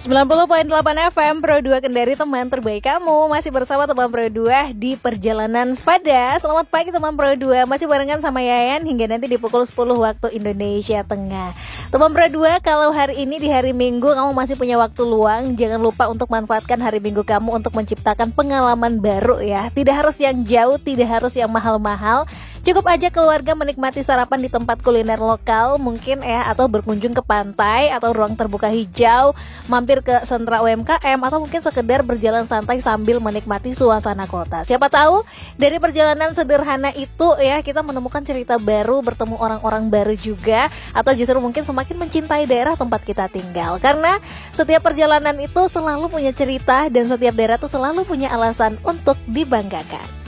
90.8 FM Pro 2 Kendari, teman terbaik kamu. Masih bersama teman Pro 2 di perjalanan sepada. Selamat pagi teman Pro 2. Masih barengan sama Yayan hingga nanti di pukul 10 waktu Indonesia Tengah. Teman Pro 2, kalau hari ini di hari Minggu kamu masih punya waktu luang, jangan lupa untuk manfaatkan hari Minggu kamu untuk menciptakan pengalaman baru ya. Tidak harus yang jauh, tidak harus yang mahal-mahal. Cukup aja keluarga menikmati sarapan di tempat kuliner lokal mungkin ya, atau berkunjung ke pantai atau ruang terbuka hijau, mampir ke sentra UMKM, atau mungkin sekedar berjalan santai sambil menikmati suasana kota. Siapa tahu dari perjalanan sederhana itu ya kita menemukan cerita baru, bertemu orang-orang baru juga, atau justru mungkin semakin mencintai daerah tempat kita tinggal. Karena setiap perjalanan itu selalu punya cerita dan setiap daerah itu selalu punya alasan untuk dibanggakan.